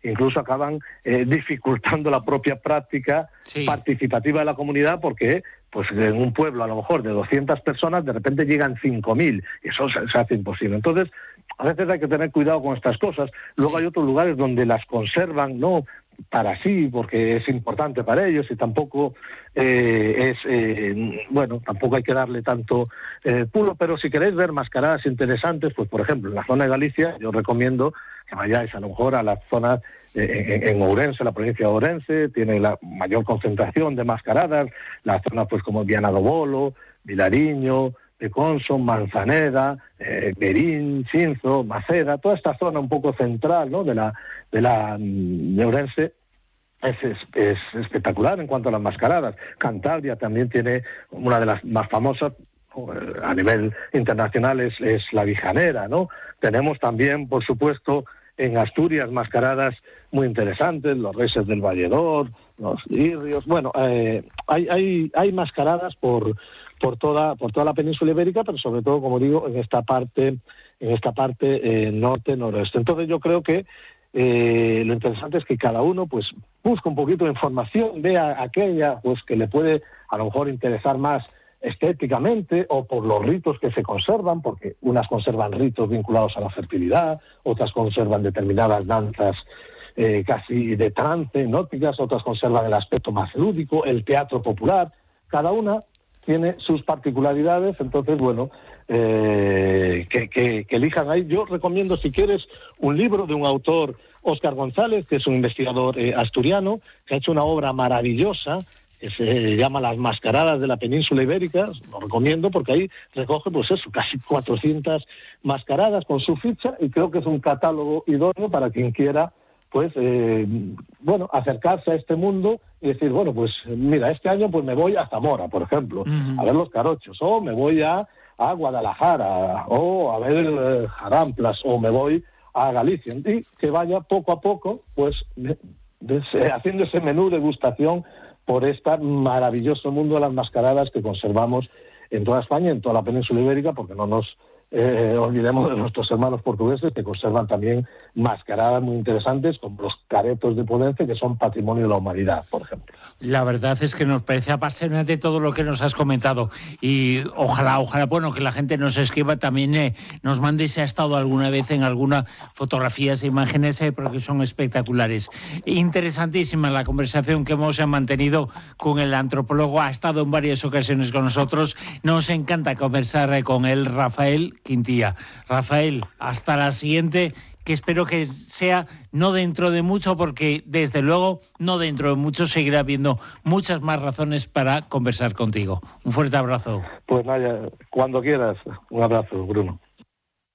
incluso acaban dificultando la propia práctica participativa de la comunidad, porque pues en un pueblo a lo mejor de 200 personas de repente llegan 5.000, y eso se hace imposible. Entonces, a veces hay que tener cuidado con estas cosas. Luego hay otros lugares donde las conservan, no para sí, porque es importante para ellos, y tampoco tampoco hay que darle tanto puro, pero si queréis ver mascaradas interesantes, pues por ejemplo, en la zona de Galicia, yo recomiendo que vayáis a lo mejor a las zonas en Ourense, la provincia de Ourense, tiene la mayor concentración de mascaradas, las zonas pues como Viana do Bolo, Vilariño, de Conson, Manzaneda, Berín, Cinzo, Maceda, toda esta zona un poco central, ¿no?, de Ourense, es espectacular en cuanto a las mascaradas. Cantabria también tiene una de las más famosas a nivel internacional, es la Vijanera, ¿no? Tenemos también, por supuesto, en Asturias mascaradas muy interesantes, los Reyes del Valledor, los Irrios. Bueno, hay mascaradas por toda la península ibérica, pero sobre todo, como digo, en esta parte norte-noroeste. Entonces yo creo que lo interesante es que cada uno pues busque un poquito de información, vea aquella pues que le puede a lo mejor interesar más estéticamente, o por los ritos que se conservan, porque unas conservan ritos vinculados a la fertilidad, otras conservan determinadas danzas casi de trance, hipnóticas, otras conservan el aspecto más lúdico, el teatro popular. Cada una tiene sus particularidades, entonces, bueno, que elijan ahí. Yo recomiendo, si quieres, un libro de un autor, Óscar González, que es un investigador asturiano, que ha hecho una obra maravillosa, que se llama Las mascaradas de la península ibérica. Lo recomiendo porque ahí recoge, pues eso, casi 400 mascaradas con su ficha, y creo que es un catálogo idóneo para quien quiera pues acercarse a este mundo y decir, bueno, pues mira, este año pues me voy a Zamora, por ejemplo, a ver los carochos, o me voy a Guadalajara, o a ver Jaramplas, o me voy a Galicia, y que vaya poco a poco pues haciendo ese menú de degustación por este maravilloso mundo de las mascaradas que conservamos en toda España, en toda la península ibérica, porque no nos olvidemos de nuestros hermanos portugueses, que conservan también mascaradas muy interesantes, como los caretos de Podense, que son patrimonio de la humanidad, por ejemplo. La verdad es que nos parece apasionante todo lo que nos has comentado, y ojalá, bueno, que la gente nos escriba también, nos mande si ha estado alguna vez en alguna fotografías e imágenes, porque son espectaculares. Interesantísima la conversación que hemos mantenido con el antropólogo, ha estado en varias ocasiones con nosotros, nos encanta conversar con él, Rafael Quintilla. Rafael, hasta la siguiente, que espero que sea no dentro de mucho, porque desde luego no dentro de mucho seguirá habiendo muchas más razones para conversar contigo. Un fuerte abrazo. Pues nada, cuando quieras, un abrazo, Bruno.